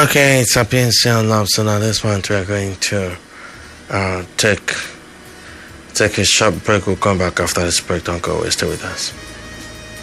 Okay, it's a PNC on love. So now this month we are going to take a short break. We'll come back after this break. Don't go away. Stay with us.